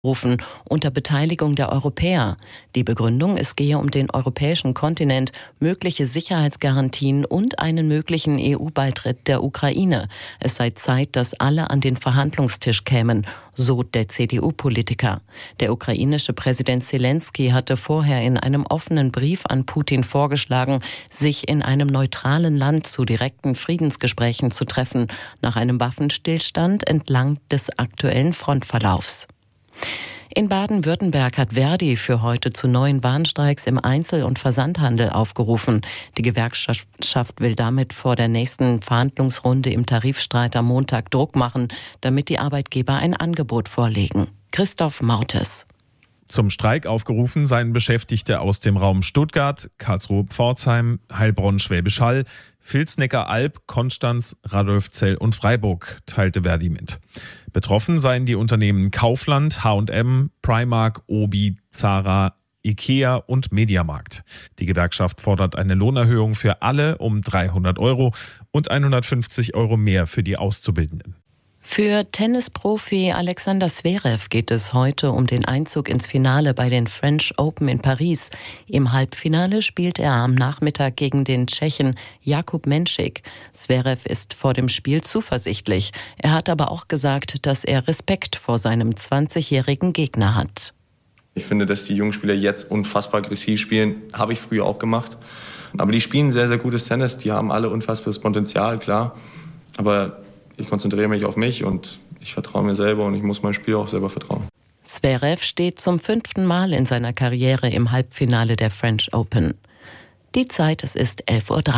rufen, unter Beteiligung der Europäer. Die Begründung, es gehe um den europäischen Kontinent, mögliche Sicherheitsgarantien und einen möglichen EU-Beitritt der Ukraine. Es sei Zeit, dass alle an den Verhandlungstisch kämen, so der CDU-Politiker. Der ukrainische Präsident Zelensky hatte vorher in einem offenen Brief an Putin vorgeschlagen, sich in einem neutralen Land zu direkten Friedensgesprächen zu treffen, nach einem Waffenstillstand entlang des aktuellen Frontverlaufs. In Baden-Württemberg hat Verdi für heute zu neuen Warnstreiks im Einzel- und Versandhandel aufgerufen. Die Gewerkschaft will damit vor der nächsten Verhandlungsrunde im Tarifstreit am Montag Druck machen, damit die Arbeitgeber ein Angebot vorlegen. Christoph Mautes. Zum Streik aufgerufen seien Beschäftigte aus dem Raum Stuttgart, Karlsruhe-Pforzheim, Heilbronn-Schwäbisch Hall, Vilsnecker-Alb, Konstanz, Radolfzell und Freiburg, teilte Verdi mit. Betroffen seien die Unternehmen Kaufland, H&M, Primark, Obi, Zara, Ikea und Mediamarkt. Die Gewerkschaft fordert eine Lohnerhöhung für alle um 300 € und 150 € mehr für die Auszubildenden. Für Tennisprofi Alexander Zverev geht es heute um den Einzug ins Finale bei den French Open in Paris. Im Halbfinale spielt er am Nachmittag gegen den Tschechen Jakub Menšík. Zverev ist vor dem Spiel zuversichtlich. Er hat aber auch gesagt, dass er Respekt vor seinem 20-jährigen Gegner hat. Ich finde, dass die jungen Spieler jetzt unfassbar aggressiv spielen. Habe ich früher auch gemacht. Aber die spielen sehr, sehr gutes Tennis. Die haben alle unfassbares Potenzial, klar. Aber ich konzentriere mich auf mich und ich vertraue mir selber und ich muss meinem Spiel auch selber vertrauen. Zverev steht zum 5. Mal in seiner Karriere im Halbfinale der French Open. Die Zeit, es ist 11:03 Uhr.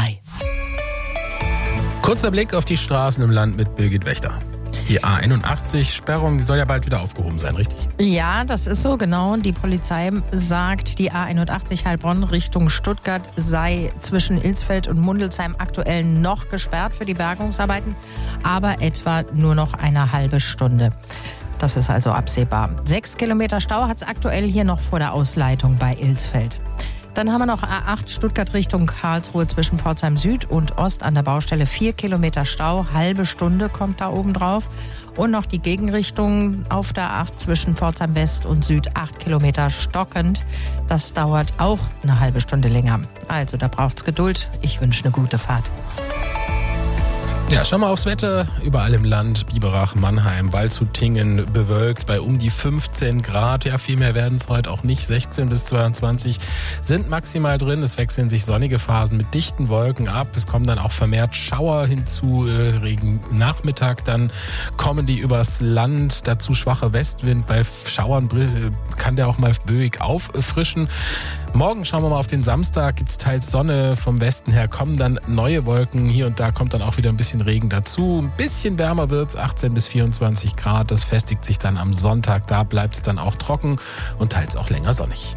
Kurzer Blick auf die Straßen im Land mit Birgit Wächter. Die A81-Sperrung, die soll ja bald wieder aufgehoben sein, richtig? Ja, das ist so, genau. Die Polizei sagt, die A81 Heilbronn Richtung Stuttgart sei zwischen Ilsfeld und Mundelsheim aktuell noch gesperrt für die Bergungsarbeiten, aber etwa nur noch eine halbe Stunde. Das ist also absehbar. 6 Kilometer Stau hat es aktuell hier noch vor der Ausleitung bei Ilsfeld. Dann haben wir noch A8 Stuttgart Richtung Karlsruhe zwischen Pforzheim Süd und Ost an der Baustelle. 4 Kilometer Stau, halbe Stunde kommt da oben drauf. Und noch die Gegenrichtung auf der A8 zwischen Pforzheim West und Süd, 8 Kilometer stockend. Das dauert auch eine halbe Stunde länger. Also da braucht's Geduld. Ich wünsche eine gute Fahrt. Ja, schauen wir aufs Wetter. Überall im Land, Biberach, Mannheim, Waldshut-Tiengen bewölkt bei um die 15 Grad. Ja, viel mehr werden es heute auch nicht. 16 bis 22 sind maximal drin. Es wechseln sich sonnige Phasen mit dichten Wolken ab. Es kommen dann auch vermehrt Schauer hinzu. Regen Nachmittag, dann kommen die übers Land. Dazu schwacher Westwind. Bei Schauern kann der auch mal böig auffrischen. Morgen schauen wir mal auf den Samstag, gibt es teils Sonne, vom Westen her kommen dann neue Wolken, hier und da kommt dann auch wieder ein bisschen Regen dazu. Ein bisschen wärmer wird's, 18 bis 24 Grad, das festigt sich dann am Sonntag, da bleibt es dann auch trocken und teils auch länger sonnig.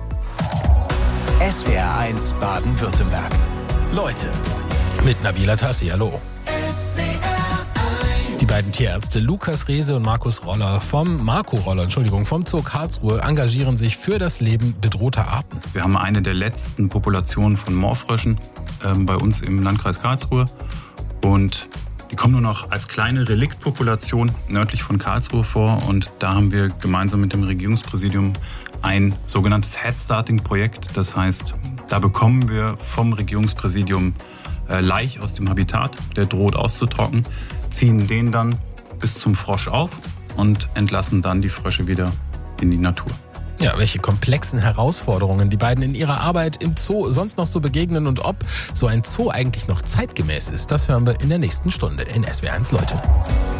SWR1 Baden-Württemberg. Leute. Mit Nabila Tassi, hallo. Die beiden Tierärzte Lukas Rehse und Marco Roller vom Zoo Karlsruhe engagieren sich für das Leben bedrohter Arten. Wir haben eine der letzten Populationen von Moorfröschen bei uns im Landkreis Karlsruhe. Und die kommen nur noch als kleine Reliktpopulation nördlich von Karlsruhe vor. Und da haben wir gemeinsam mit dem Regierungspräsidium ein sogenanntes Headstarting-Projekt. Das heißt, da bekommen wir vom Regierungspräsidium Laich aus dem Habitat, der droht auszutrocknen, ziehen den dann bis zum Frosch auf und entlassen dann die Frösche wieder in die Natur. Ja, welche komplexen Herausforderungen die beiden in ihrer Arbeit im Zoo sonst noch so begegnen und ob so ein Zoo eigentlich noch zeitgemäß ist, das hören wir in der nächsten Stunde in SWR1 Leute.